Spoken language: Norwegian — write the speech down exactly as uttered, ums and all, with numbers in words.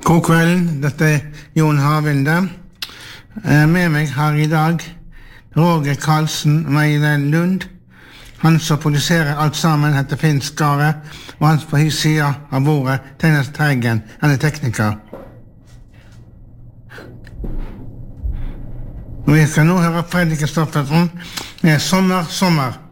God kvelden, dette er Jon Havilde. Med meg har i dag Roger Karlsen, Meilen Lund. Han som produserer alt sammen heter Finn Skare, og han på his side av bordet, Tegnes Teigen, han er tekniker. Og vi skal nå høre Fredrik Kristoffersen med Sommer, sommer.